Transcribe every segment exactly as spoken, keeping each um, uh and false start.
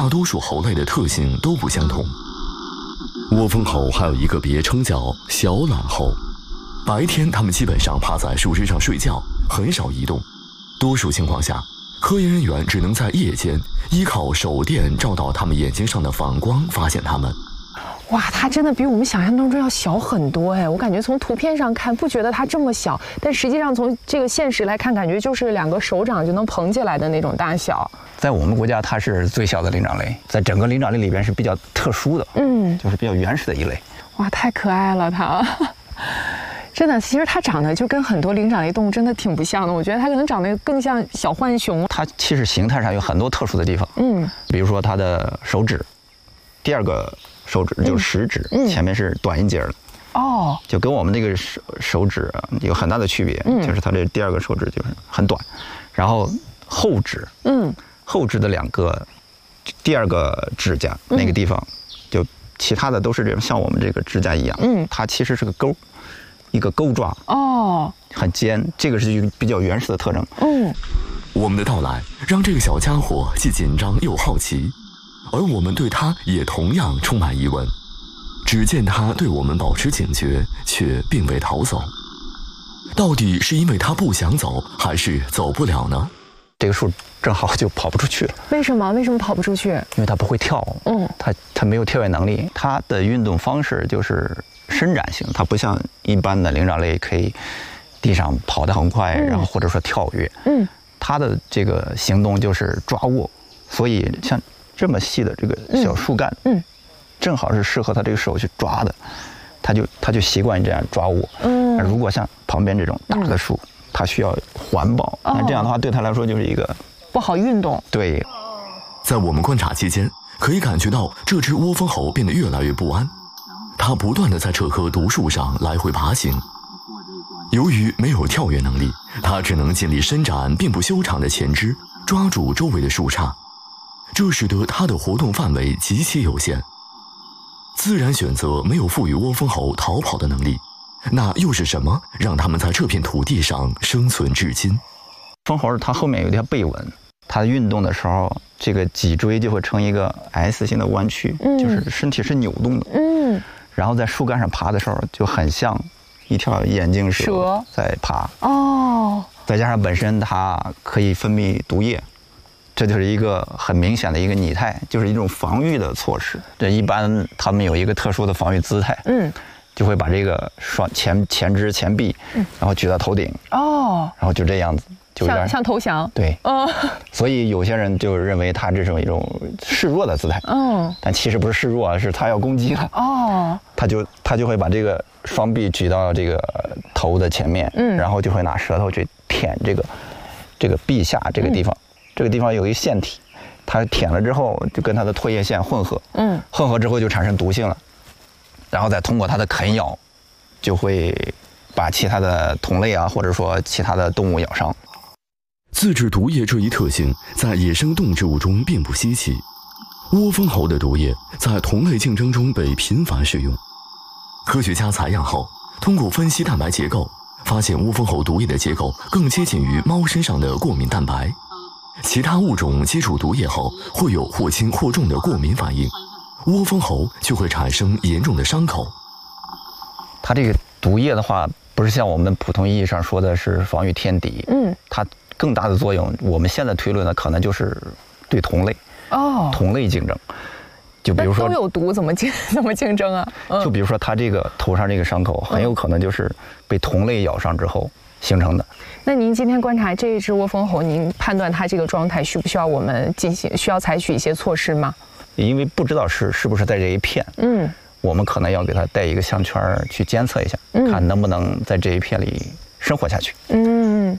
大多数猴类的特性都不相同。窝蜂猴还有一个别称叫小懒猴，白天它们基本上趴在树枝上睡觉，很少移动。多数情况下，科研人员只能在夜间依靠手电照到它们眼睛上的反光发现它们。 哇，它真的比我们想象当中要小很多哎！我感觉从图片上看不觉得它这么小，但实际上从这个现实来看，感觉就是两个手掌就能捧起来的那种大小。 在我们国家，它是最小的灵长类，在整个灵长类里边是比较特殊的，嗯，就是比较原始的一类。 哇，太可爱了它！真的，其实它长得就跟很多灵长类动物真的挺不像的。我觉得它可能长得更像小浣熊。 它其实形态上有很多特殊的地方，嗯，比如说它的手指，第二个。手指就是食指，嗯、前面是短一截的，哦，就跟我们这个手手指有很大的区别，嗯、就是它这第二个手指就是很短，然后后指，嗯，后指的两个第二个指甲、嗯、那个地方，就其他的都是这种像我们这个指甲一样，嗯，它其实是个钩，一个钩爪，哦，很尖，这个是一个比较原始的特征。嗯， 我们的到来让这个小家伙既紧张又好奇。而我们对它也同样充满疑问，只见它对我们保持警觉，却并未逃走。到底是因为它不想走，还是走不了呢？ 这个树正好就跑不出去了。 为什么？为什么跑不出去？ 因为它不会跳，嗯，它它没有跳跃能力。它的运动方式就是伸展型，它不像一般的灵长类可以地上跑得很快，嗯、然后或者说跳跃，嗯，它的这个行动就是抓握，所以像。这么细的这个小树干，嗯，正好是适合它这个手去抓的，它就它就习惯这样抓握。嗯，如果像旁边这种大的树，它需要环抱，那这样的话对它来说就是一个不好运动。 对， 在我们观察期间，可以感觉到这只窝蜂猴变得越来越不安，它不断地在这棵毒树上来回爬行。由于没有跳跃能力，它只能尽力伸展并不修长的前肢，抓住周围的树杈。这使得它的活动范围极其有限。自然选择没有赋予窝蜂猴逃跑的能力，那又是什么让它们在这片土地上生存至今？ 蜂猴它后面有一条背纹，它运动的时候，这个脊椎就会呈一个 S 型的弯曲，嗯、就是身体是扭动的。嗯，然后在树干上爬的时候，就很像一条眼镜蛇在爬。哦，再加上本身它可以分泌毒液。这就是一个很明显的一个拟态，就是一种防御的措施。这一般他们有一个特殊的防御姿态，嗯，就会把这个双前前肢前臂，嗯，然后举到头顶，哦，然后就这样子，就有点像像投降。 对，哦，所以有些人就认为他这是一种示弱的姿态，嗯，但其实不是示弱，是他要攻击了，哦，他就他就会把这个双臂举到这个头的前面，嗯，然后就会拿舌头去舔这个这个臂下这个地方。嗯，这个地方有一个腺体，它舔了之后就跟它的唾液腺混合，嗯，混合之后就产生毒性了，然后再通过它的啃咬，就会把其他的同类啊，或者说其他的动物咬伤。 自制毒液这一特性在野生动植物中并不稀奇，窝蜂猴的毒液在同类竞争中被频繁使用。科学家采样后，通过分析蛋白结构，发现窝蜂猴毒液的结构更接近于猫身上的过敏蛋白。其他物种接触毒液后会有或轻或重的过敏反应，窝蜂猴就会产生严重的伤口。 它这个毒液的话，不是像我们普通意义上说的是防御天敌，嗯，它更大的作用，我们现在推论的可能就是对同类，哦，同类竞争。就比如说都有毒，怎么竞怎么竞争啊？ 嗯、就比如说它这个头上这个伤口，很有可能就是被同类咬伤之后形成的。 那您今天观察这一只窝蜂猴，您判断它这个状态需不需要我们进行需要采取一些措施吗？ 因为不知道是是不是在这一片，嗯，我们可能要给它带一个项圈去监测一下，嗯、看能不能在这一片里生活下去。嗯，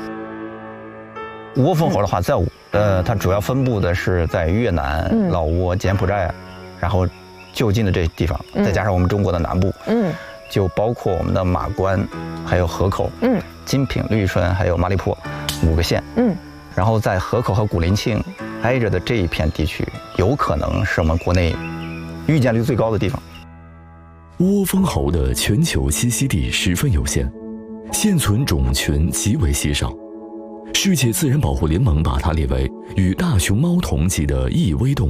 窝蜂猴的话，在呃，它主要分布的是在越南、嗯、老挝、柬埔寨，然后就近的这地方，嗯、再加上我们中国的南部，嗯。就包括我们的马关，还有河口，嗯，金品、绿春，还有马里坡五个县，嗯，然后在河口和古林庆挨着的这一片地区，有可能是我们国内遇见率最高的地方。 窝蜂猴的全球栖息地十分有限，现存种群极为稀少。世界自然保护联盟把它列为与大熊猫同级的易危动物。